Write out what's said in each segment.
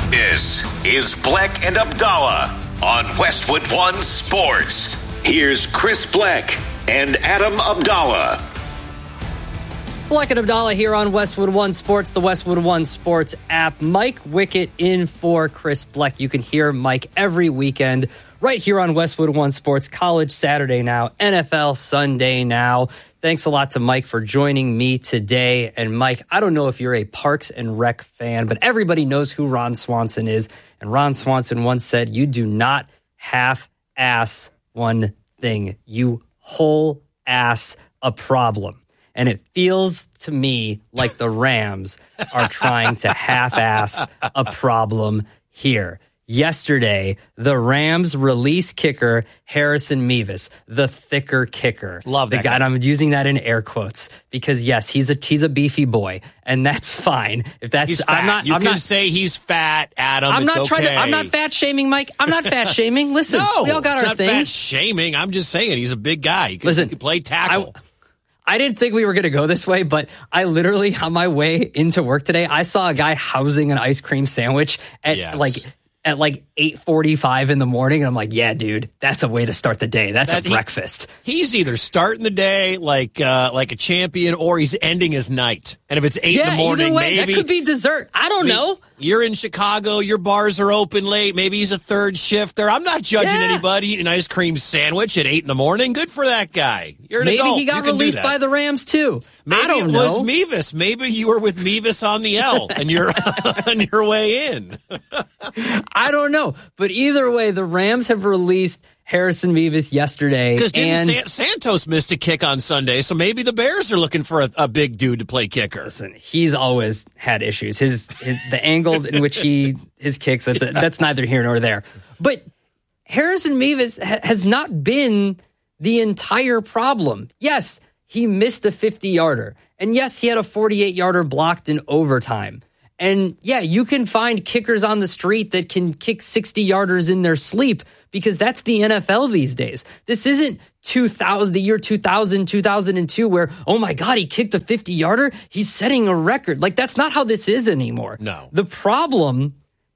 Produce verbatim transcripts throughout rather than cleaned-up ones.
This is Bleck and Abdallah on Westwood One Sports. Here's Chris Bleck and Adam Abdallah. Bleck and Abdallah here on Westwood One Sports, the Westwood One Sports app. Mike Wickett in for Chris Bleck. You can hear Mike every weekend right here on Westwood One Sports. College Saturday now, N F L Sunday now. Thanks a lot to Mike for joining me today. And Mike, I don't know if you're a Parks and Rec fan, but everybody knows who Ron Swanson is. And Ron Swanson once said, you do not half-ass one thing. You whole ass a problem. And it feels to me like the Rams are trying to half-ass a problem here. Yesterday, the Rams release kicker Harrison Mevis, the thicker kicker. Love that the guy. guy. And I'm using that in air quotes because yes, he's a he's a beefy boy, and that's fine. If that's He's fat. I'm not. You I'm can not, say he's fat, Adam. I'm it's not trying to. okay. I'm not fat shaming, Mike. I'm not fat shaming. Listen, No, we all got it's our not things. Fat shaming. I'm just saying he's a big guy. He can, Listen, he can play tackle. I, I didn't think we were going to go this way, but I literally, on my way into work today, I saw a guy housing an ice cream sandwich at Yes. like at like eight forty-five in the morning. And I'm like, yeah, dude, that's a way to start the day. That's That- a he- breakfast. He's either starting the day like uh, like a champion, or he's ending his night. And if it's eight Yeah, in the morning, either way, maybe that could be dessert. I don't I mean, know. You're in Chicago. Your bars are open late. Maybe he's a third shifter. I'm not judging Yeah. anybody eating an ice cream sandwich at eight in the morning. Good for that guy. You're an Maybe adult. he got You can do released that. by the Rams too. Maybe I don't it know. was Mevis. Maybe you were with Mevis on the L and you're on your way in. I don't know. But either way, the Rams have released Harrison Mevis yesterday. Because and San- Santos missed a kick on Sunday, so maybe the Bears are looking for a, a big dude to play kicker. Listen, he's always had issues. His, his the angle in which he his kicks, that's, Yeah. that's neither here nor there. But Harrison Mevis ha- has not been the entire problem. Yes, he missed a fifty-yarder. And yes, he had a forty-eight-yarder blocked in overtime. And yeah, you can find kickers on the street that can kick sixty-yarders in their sleep because that's the N F L these days. This isn't two thousand, the year two thousand, two thousand two, where, oh my God, he kicked a fifty-yarder. He's setting a record. Like, that's not how this is anymore. No. The problem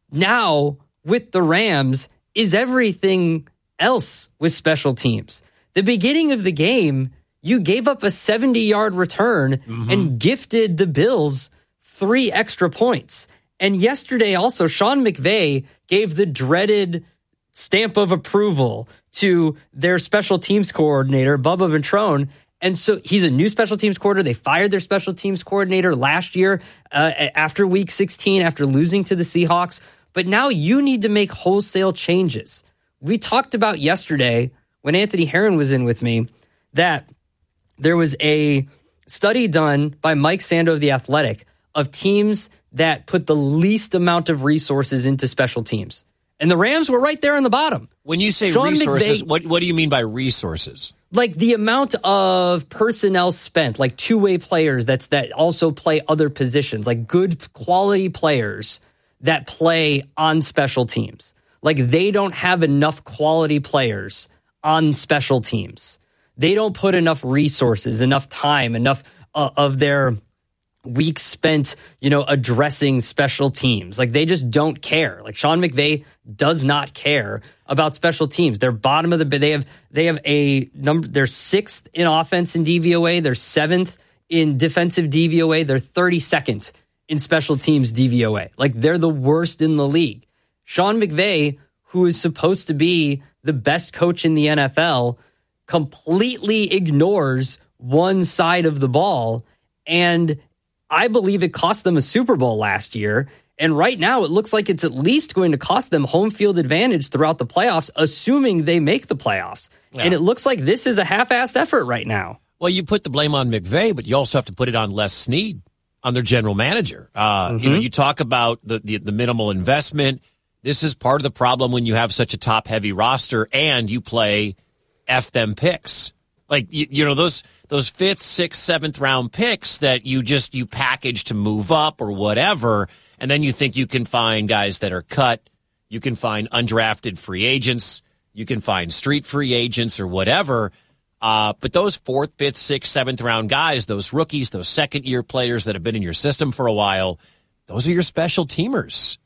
now with the Rams is everything else with special teams. The beginning of the game, you gave up a seventy-yard return Mm-hmm. and gifted the Bills three extra points. And yesterday also, Sean McVay gave the dreaded stamp of approval to their special teams coordinator, Bubba Ventrone. And so he's a new special teams coordinator. They fired their special teams coordinator last year uh, after week sixteen, after losing to the Seahawks. But now you need to make wholesale changes. We talked about yesterday when Anthony Herron was in with me that there was a study done by Mike Sando of The Athletic of teams that put the least amount of resources into special teams. And the Rams were right there in the bottom. When you say Sean resources, McVay- what, what do you mean by resources? Like the amount of personnel spent, like two-way players that's that also play other positions, like good quality players that play on special teams. Like they don't have enough quality players on special teams. They don't put enough resources, enough time, enough uh, of their weeks spent, you know, addressing special teams. Like they just don't care. Like Sean McVay does not care about special teams. They're bottom of the they have they have a number they're sixth in offense in D V O A, they're seventh in defensive D V O A, they're thirty-second in special teams D V O A. Like they're the worst in the league. Sean McVay, who is supposed to be the best coach in the N F L, completely ignores one side of the ball, and I believe it cost them a Super Bowl last year. And right now, it looks like it's at least going to cost them home field advantage throughout the playoffs, assuming they make the playoffs. Yeah. And it looks like this is a half-assed effort right now. Well, you put the blame on McVay, but you also have to put it on Les Snead, on their general manager. Uh, Mm-hmm. You know, you talk about the, the the minimal investment. This is part of the problem when you have such a top-heavy roster and you play F them picks. Like, you, you know, those those fifth, sixth, seventh round picks that you just, you package to move up or whatever, and then you think you can find guys that are cut, you can find undrafted free agents, you can find street free agents or whatever. Uh, but those fourth, fifth, sixth, seventh round guys, those rookies, those second year players that have been in your system for a while, those are your special teamers.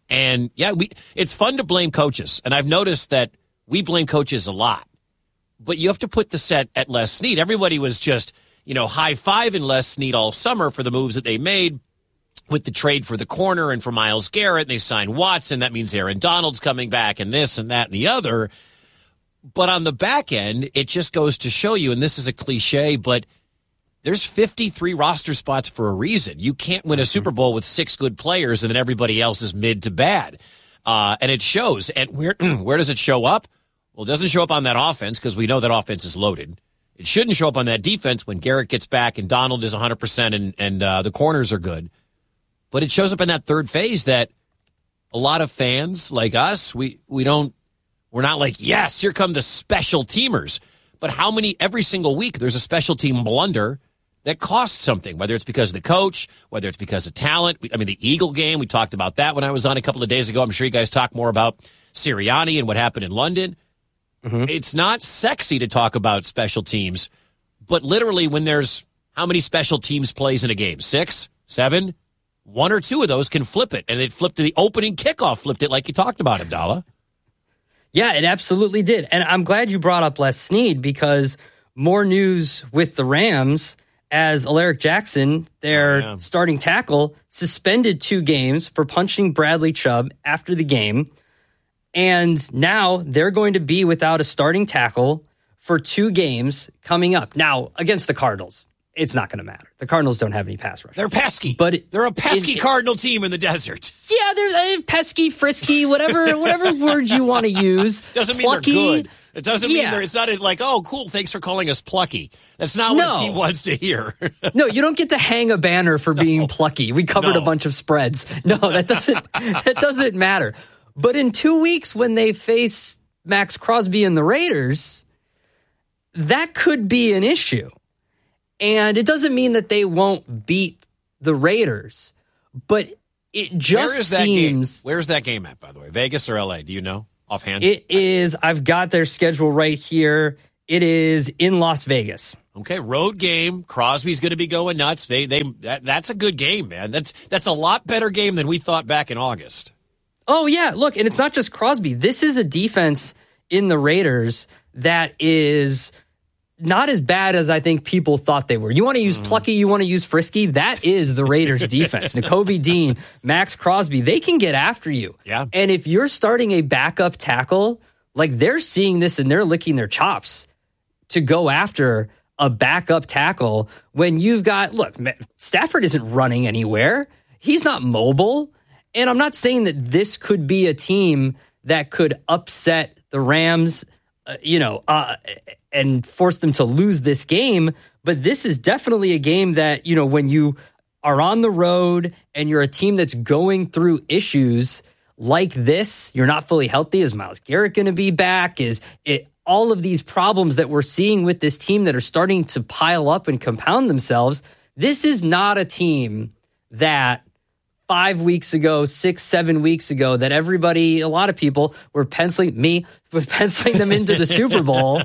And, yeah, we it's fun to blame coaches. And I've noticed that we blame coaches a lot. But you have to put the set at Les Snead. Everybody was just, you know, high-fiving Les Snead all summer for the moves that they made with the trade for the corner and for Myles Garrett. And they signed Watson. That means Aaron Donald's coming back and this and that and the other. But on the back end, it just goes to show you, and this is a cliche, but there's fifty-three roster spots for a reason. You can't win a Super Bowl with six good players and then everybody else is mid to bad. Uh, and it shows. And where where does it show up? Well, it doesn't show up on that offense because we know that offense is loaded. It shouldn't show up on that defense when Garrett gets back and Donald is one hundred percent and, and uh, the corners are good. But it shows up in that third phase that a lot of fans like us, we, we don't, we're not like, yes, here come the special teamers. But how many, every single week, there's a special team blunder that costs something, whether it's because of the coach, whether it's because of talent. I mean, the Eagle game, we talked about that when I was on a couple of days ago. I'm sure you guys talk more about Sirianni and what happened in London. Mm-hmm. It's not sexy to talk about special teams, but literally when there's how many special teams plays in a game? Six? Seven? One or two of those can flip it, and it flipped to the opening kickoff, flipped it like you talked about, Abdallah. Yeah, it absolutely did. And I'm glad you brought up Les Snead because more news with the Rams as Alaric Jackson, their oh, yeah. starting tackle, suspended two games for punching Bradley Chubb after the game. And now they're going to be without a starting tackle for two games coming up. Now, against the Cardinals, it's not going to matter. The Cardinals don't have any pass rush. They're pesky. But it, they're a pesky it, Cardinal team in the desert. Yeah, they're uh, pesky, frisky, whatever whatever word you want to use. Doesn't mean plucky. They're good. It doesn't yeah. mean they're, it's not like, oh, cool, thanks for calling us plucky. That's not no. what a team wants to hear. No, you don't get to hang a banner for being no. plucky. We covered no. a bunch of spreads. No, that doesn't that doesn't matter. But in two weeks when they face Max Crosby and the Raiders, that could be an issue. And it doesn't mean that they won't beat the Raiders, but it just Where is that seems... Game? Where's that game at, by the way? Vegas or L A? Do you know offhand? It is, I've got their schedule right here. It is in Las Vegas. Okay, road game. Crosby's going to be going nuts. They, they, that, that's a good game, man. That's that's a lot better game than we thought back in August. Oh, yeah. Look, and it's not just Crosby. This is a defense in the Raiders that is not as bad as I think people thought they were. You want to use mm. plucky, you want to use frisky, that is the Raiders defense. Nakobe Dean, Max Crosby, they can get after you. Yeah. And if you're starting a backup tackle, like they're seeing this and they're licking their chops to go after a backup tackle when you've got, look, Stafford isn't running anywhere. He's not mobile. And I'm not saying that this could be a team that could upset the Rams, uh, you know, uh, and force them to lose this game. But this is definitely a game that, you know, when you are on the road and you're a team that's going through issues like this, you're not fully healthy. Is Myles Garrett going to be back? Is it all of these problems that we're seeing with this team that are starting to pile up and compound themselves? This is not a team that five weeks ago, six, seven weeks ago, that everybody, a lot of people were penciling, me, was penciling them into the Super Bowl.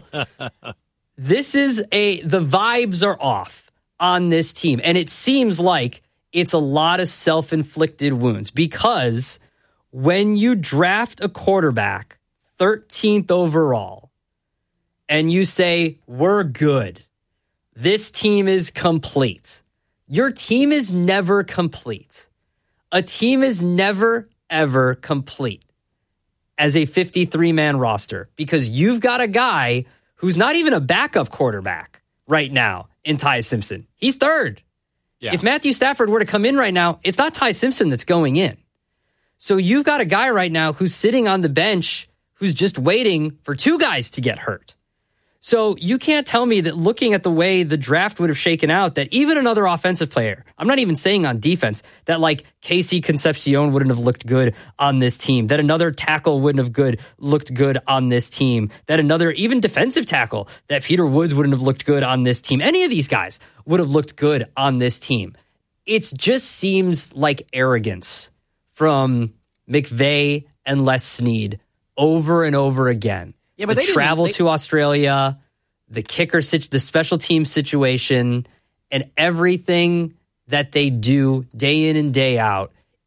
This is a, the vibes are off on this team. And it seems like it's a lot of self-inflicted wounds because when you draft a quarterback thirteenth overall and you say, we're good, this team is complete. Your team is never complete. A team is never, ever complete as a fifty-three man roster because you've got a guy who's not even a backup quarterback right now in Ty Simpson. He's third. Yeah. If Matthew Stafford were to come in right now, it's not Ty Simpson that's going in. So you've got a guy right now who's sitting on the bench who's just waiting for two guys to get hurt. So you can't tell me that looking at the way the draft would have shaken out, that even another offensive player, I'm not even saying on defense, that like Casey Concepcion wouldn't have looked good on this team, that another tackle wouldn't have good looked good on this team, that another even defensive tackle, that Peter Woods wouldn't have looked good on this team. Any of these guys would have looked good on this team. It just seems like arrogance from McVay and Les Snead over and over again. Yeah, but the they travel they... to Australia, the kicker, the special team situation, and everything that they do day in and day out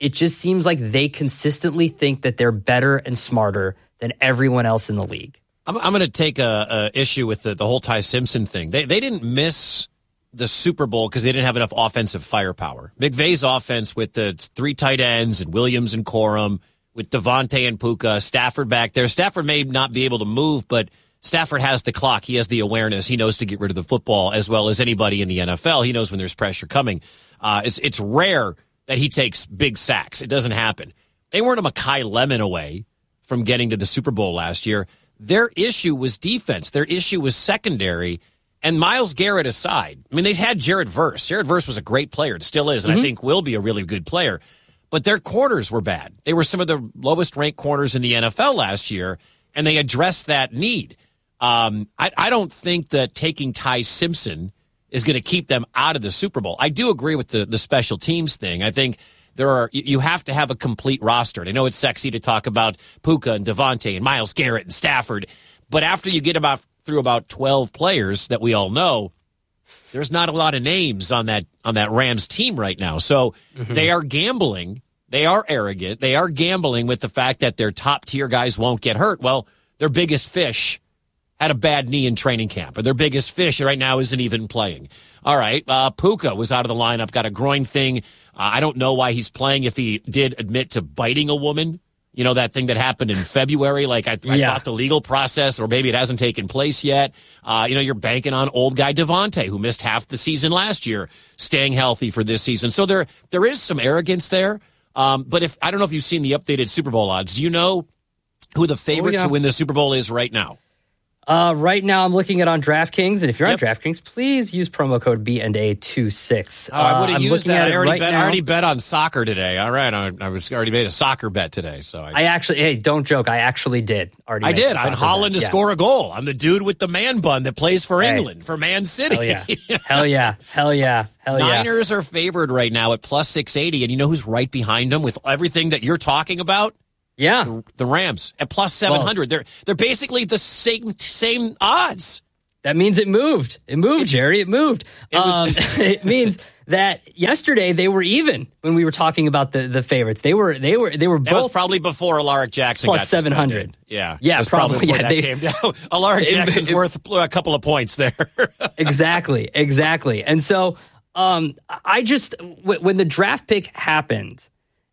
it just seems like they consistently think that they're better and smarter than everyone else in the league. I'm, I'm going to take a, a issue with the, the whole Ty Simpson thing. They they didn't miss the Super Bowl because they didn't have enough offensive firepower. McVay's offense with the three tight ends and Williams and Corum, with Devontae and Puka, Stafford back there. Stafford may not be able to move, but Stafford has the clock. He has the awareness. He knows to get rid of the football as well as anybody in the N F L. He knows when there's pressure coming. Uh, it's it's rare that he takes big sacks. It doesn't happen. They weren't a Mekhi Lemon away from getting to the Super Bowl last year. Their issue was defense. Their issue was secondary. And Myles Garrett aside, I mean, they had Jared Verse. Jared Verse was a great player. It still is, and mm-hmm. I think will be a really good player. But their corners were bad. They were some of the lowest-ranked corners in the N F L last year, and they addressed that need. Um, I, I don't think that taking Ty Simpson is going to keep them out of the Super Bowl. I do agree with the, the special teams thing. I think there are you have to have a complete roster. And I know it's sexy to talk about Puka and Devontae and Myles Garrett and Stafford, but after you get about through about twelve players that we all know, there's not a lot of names on that on that Rams team right now. So mm-hmm. they are gambling. They are arrogant. They are gambling with the fact that their top-tier guys won't get hurt. Well, their biggest fish had a bad knee in training camp, or their biggest fish right now isn't even playing. All right, uh, Puka was out of the lineup, got a groin thing. Uh, I don't know why he's playing if he did admit to biting a woman. You know, that thing that happened in February? Like, I, I yeah. thought the legal process, or maybe it hasn't taken place yet. Uh, you know, you're banking on old guy Devontae, who missed half the season last year, staying healthy for this season. So there, there is some arrogance there. Um, but if I don't know if you've seen the updated Super Bowl odds. Do you know who the favorite oh, yeah. to win the Super Bowl is right now? Uh, right now, I'm looking at on DraftKings, and if you're yep. on DraftKings, please use promo code B N A twenty-six. Oh, I would have uh, used that. I already, right bet, I already bet on soccer today. All right, I, I was already made a soccer bet today. So I, I actually, hey, don't joke. I actually did. Already I did. On Holland bet. to yeah. score a goal. I'm the dude with the man bun that plays for hey. England, for Man City. Hell yeah. Hell yeah. Hell yeah. Hell yeah. Niners are favored right now at plus six eighty, and you know who's right behind them with everything that you're talking about? Yeah, the, the Rams at plus seven hundred. Well, they're they're basically the same same odds. That means it moved. It moved, Jerry. It moved. It, was, um, it means that yesterday they were even when we were talking about the, the favorites. They were they were they were both. That was probably before Alaric Jackson plus got seven hundred. Yeah, yeah, probably, probably before yeah, that they, came down. Alaric Jackson's it, worth a couple of points there. exactly, exactly. And so um, I just w- when the draft pick happened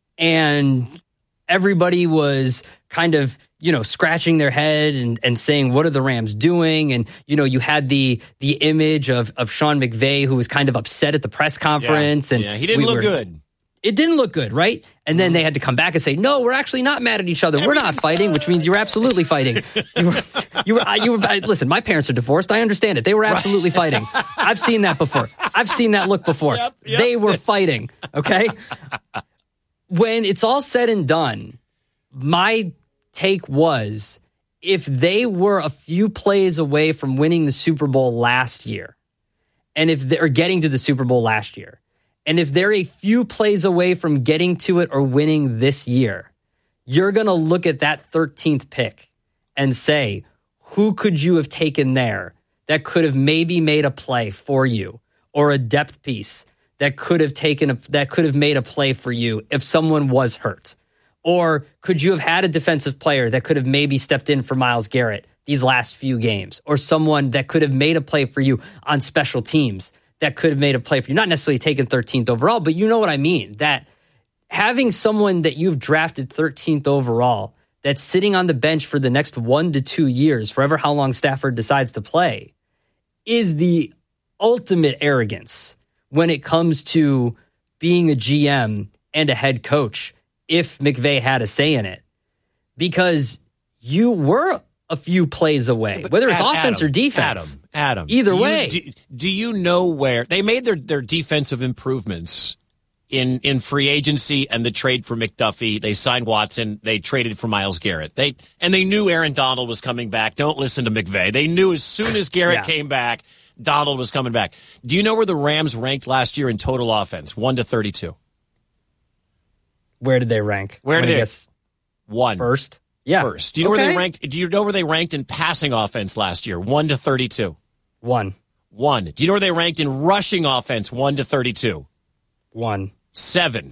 and everybody was kind of, you know, scratching their head and, and saying, what are the Rams doing? And, you know, you had the the image of, of Sean McVay, who was kind of upset at the press conference. Yeah, and yeah, he didn't we look were, good. It didn't look good, right? And then they had to come back and say, no, we're actually not mad at each other. We're not fighting, which means you were absolutely fighting. You were, you were, you were, listen, my parents are divorced. I understand it. They were absolutely fighting. I've seen that before. I've seen that look before. Yep, yep. They were fighting, okay? When it's all said and done, my take was if they were a few plays away from winning the Super Bowl last year, and if they're getting to the Super Bowl last year, and if they're a few plays away from getting to it or winning this year, you're going to look at that thirteenth pick and say, who could you have taken there that could have maybe made a play for you, or a depth piece that could have taken a, that could have made a play for you if someone was hurt? Or could you have had a defensive player that could have maybe stepped in for Myles Garrett these last few games? Or someone that could have made a play for you on special teams that could have made a play for you? Not necessarily taken thirteenth overall, but you know what I mean. That having someone that you've drafted thirteenth overall that's sitting on the bench for the next one to two years, forever how long Stafford decides to play, is the ultimate arrogance when it comes to being a G M and a head coach, if McVay had a say in it, because you were a few plays away, but whether it's Adam, offense or defense. Adam, Adam either do you, way. Do, do you know where they made their, their defensive improvements in, in free agency and the trade for McDuffie? They signed Watson. They traded for Myles Garrett. They and they knew Aaron Donald was coming back. Don't listen to McVay. They knew as soon as Garrett yeah. came back, Donald was coming back. Do you know where the Rams ranked last year in total offense? one to thirty-two. Where did they rank? Where did they? Guess one. First? Yeah. First. Do you know okay. where they ranked? Do you know where they ranked in passing offense last year? one to thirty-two. One. One. Do you know where they ranked in rushing offense? one to thirty-two. One. Seven.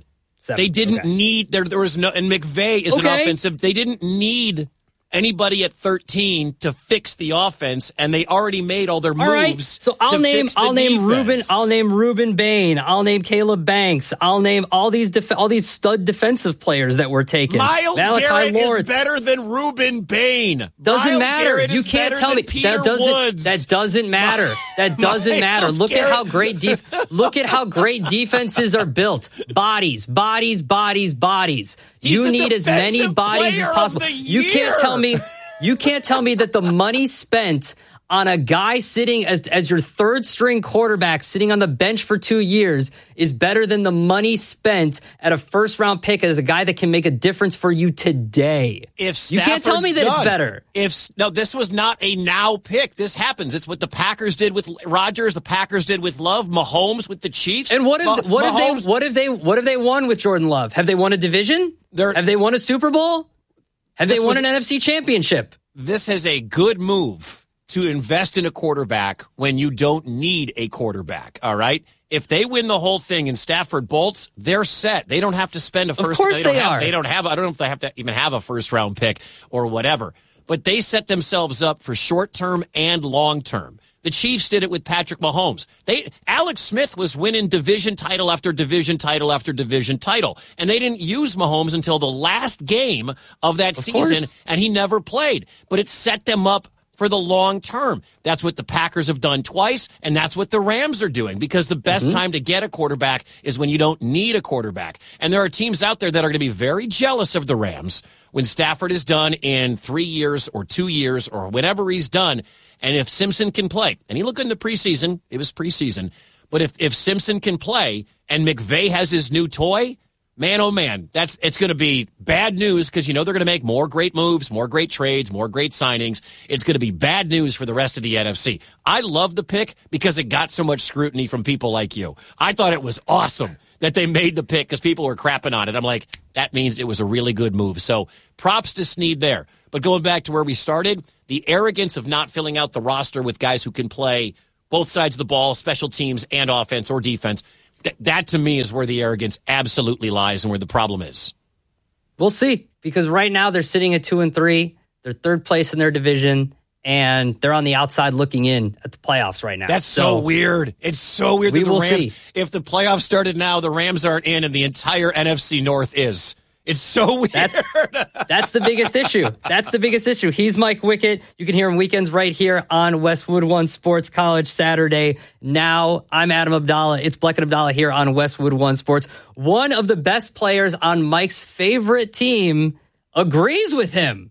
Seven. They didn't okay. need there. There was no, and McVay is okay. an offensive. They didn't need anybody at thirteen to fix the offense, and they already made all their moves. All right. So I'll to name fix the I'll name defense. Ruben I'll name Ruben Bain. I'll name Caleb Banks. I'll name all these def- all these stud defensive players that were taken. Miles Malachi Garrett Lawrence. is better than Ruben Bain. Doesn't Miles matter. Garrett You is can't better tell than me Peter that doesn't Woods. that doesn't matter. That doesn't matter. Miles Look Garrett. at how great def- look at how great defenses are built. Bodies, bodies, bodies, bodies. He's you the need as many defensive bodies as player of possible. the You can't year. tell me You can't tell me that the money spent on a guy sitting as as your third string quarterback sitting on the bench for two years is better than the money spent at a first round pick as a guy that can make a difference for you today. If you can't tell me that Stafford's it's done. better. If no, this was not a now pick. This happens. It's what the Packers did with Rodgers. The Packers did with Love. Mahomes with the Chiefs. And what if Ma- what if Mahomes, they what if they what have they won with Jordan Love? Have they won a division? They're- Have they won a Super Bowl? Have they This won was- an N F C championship? This is a good move to invest in a quarterback when you don't need a quarterback. All right. If they win the whole thing and Stafford bolts, they're set. They don't have to spend a first. Of course they, don't they have, are. They don't have. I don't know if they have to even have a first round pick or whatever. But they set themselves up for short term and long term. The Chiefs did it with Patrick Mahomes. They Alex Smith was winning division title after division title after division title, and they didn't use Mahomes until the last game of that Of season, course. and he never played. But it set them up for the long term. That's what the Packers have done twice, and that's what the Rams are doing, because the best Mm-hmm. time to get a quarterback is when you don't need a quarterback. And there are teams out there that are going to be very jealous of the Rams when Stafford is done in three years or two years or whenever he's done. And if Simpson can play, and he looked good in the preseason, it was preseason, but if, if Simpson can play and McVay has his new toy, man, oh man, that's it's going to be bad news, because you know they're going to make more great moves, more great trades, more great signings. It's going to be bad news for the rest of the N F C. I love the pick because it got so much scrutiny from people like you. I thought it was awesome that they made the pick because people were crapping on it. I'm like, that means it was a really good move. So props to Snead there. But going back to where we started, the arrogance of not filling out the roster with guys who can play both sides of the ball, special teams and offense or defense, th- that to me is where the arrogance absolutely lies and where the problem is. We'll see, because right now they're sitting at two and three. They're third place in their division, and they're on the outside looking in at the playoffs right now. That's so, so weird. It's so weird we that the will Rams, see. if the playoffs started now, the Rams aren't in and the entire N F C North is. It's so weird. That's that's the biggest issue. That's the biggest issue. He's Mike Wickett. You can hear him weekends right here on Westwood One Sports College Saturday. Now, I'm Adam Abdallah. It's Bleck and Abdallah here on Westwood One Sports. One of the best players on Mike's favorite team agrees with him.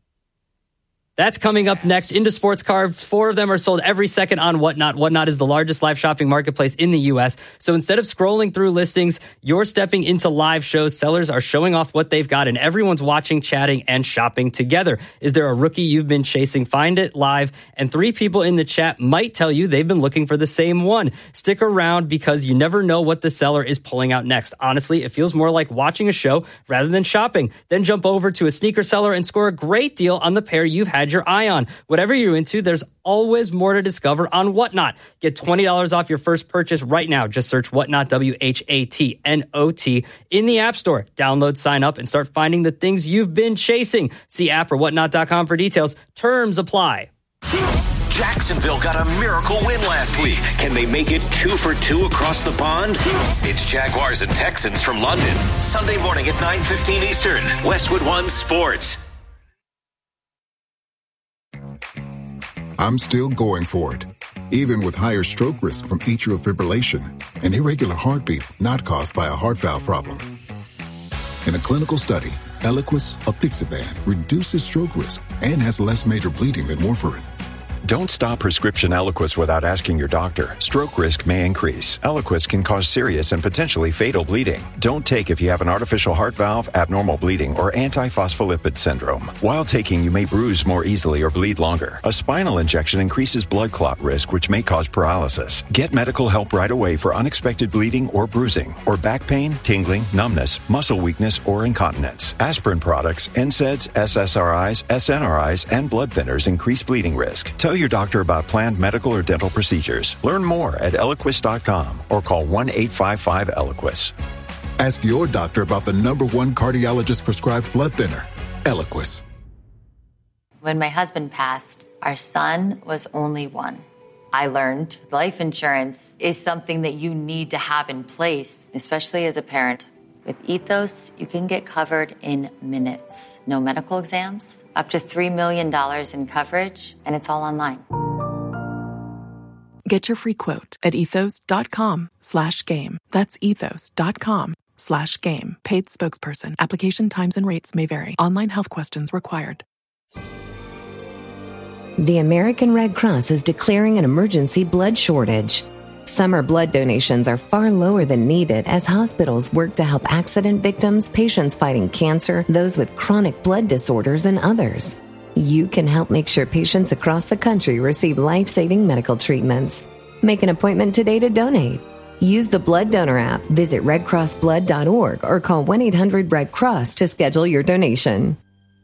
That's coming up next into Sports Card. Four of them are sold every second on Whatnot. Whatnot is the largest live shopping marketplace in the U S. So instead of scrolling through listings, you're stepping into live shows. Sellers are showing off what they've got, and everyone's watching, chatting, and shopping together. Is there a rookie you've been chasing? Find it live, and three people in the chat might tell you they've been looking for the same one. Stick around, because you never know what the seller is pulling out next. Honestly, it feels more like watching a show rather than shopping. Then jump over to a sneaker seller and score a great deal on the pair you've had your eye on. Whatever you're into, there's always more to discover on Whatnot. Get twenty dollars off your first purchase right now. Just search Whatnot, W H A T N O T, in the App Store. Download, sign up, and start finding the things you've been chasing. See app or whatnot dot com for details. Terms apply. Jacksonville got a miracle win last week. Can they make it two for two across the pond? It's Jaguars and Texans from London. Sunday morning at nine fifteen Eastern. Westwood One Sports. I'm still going for it, even with higher stroke risk from atrial fibrillation, an irregular heartbeat not caused by a heart valve problem. In a clinical study, Eliquis, apixaban, reduces stroke risk and has less major bleeding than warfarin. Don't stop prescription Eliquis without asking your doctor. Stroke risk may increase. Eliquis can cause serious and potentially fatal bleeding. Don't take if you have an artificial heart valve, abnormal bleeding, or antiphospholipid syndrome. While taking, you may bruise more easily or bleed longer. A spinal injection increases blood clot risk, which may cause paralysis. Get medical help right away for unexpected bleeding or bruising, or back pain, tingling, numbness, muscle weakness, or incontinence. Aspirin products, N SAIDs, S S R Is, S N R Is, and blood thinners increase bleeding risk. Tell your doctor about planned medical or dental procedures. Learn more at Eliquis dot com or call one eight five five Eliquis. Ask your doctor about the number one cardiologist-prescribed blood thinner, Eliquis. When my husband passed, our son was only one. I learned life insurance is something that you need to have in place, especially as a parent. With Ethos, you can get covered in minutes. No medical exams, up to three million dollars in coverage, and it's all online. Get your free quote at ethos.com slash game. That's ethos.com slash game. Paid spokesperson. Application times and rates may vary. Online health questions required. The American Red Cross is declaring an emergency blood shortage. Summer blood donations are far lower than needed as hospitals work to help accident victims, patients fighting cancer, those with chronic blood disorders, and others. You can help make sure patients across the country receive life-saving medical treatments. Make an appointment today to donate. Use the Blood Donor app, visit red cross blood dot org, or call one eight hundred red cross to schedule your donation.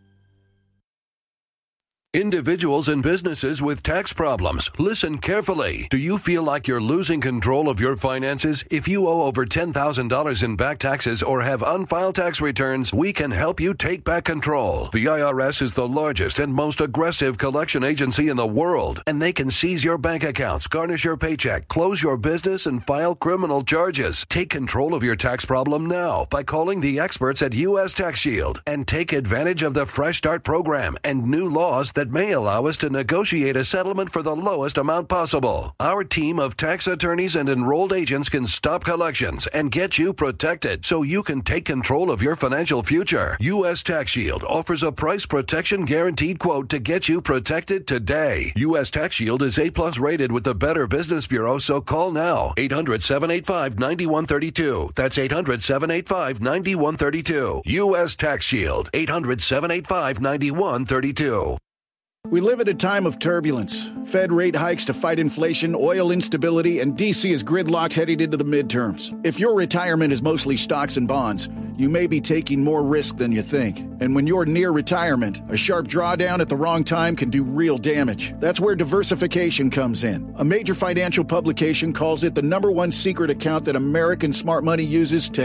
Individuals and businesses with tax problems, listen carefully. Do you feel like you're losing control of your finances? If you owe over ten thousand dollars in back taxes or have unfiled tax returns, we can help you take back control. The I R S is the largest and most aggressive collection agency in the world, and they can seize your bank accounts, garnish your paycheck, close your business, and file criminal charges. Take control of your tax problem now by calling the experts at U S Tax Shield and take advantage of the Fresh Start program and new laws that that may allow us to negotiate a settlement for the lowest amount possible. Our team of tax attorneys and enrolled agents can stop collections and get you protected so you can take control of your financial future. U S Tax Shield offers a price protection guaranteed quote to get you protected today. U S Tax Shield is A plus rated with the Better Business Bureau, so call now. eight hundred, seven eight five, nine one three two. That's eight hundred, seven eight five, nine one three two. U S Tax Shield. eight hundred, seven eight five, nine one three two. We live at a time of turbulence. Fed rate hikes to fight inflation, oil instability, and D C is gridlocked heading into the midterms. If your retirement is mostly stocks and bonds, you may be taking more risk than you think. And when you're near retirement, a sharp drawdown at the wrong time can do real damage. That's where diversification comes in. A major financial publication calls it the number one secret account that American smart money uses to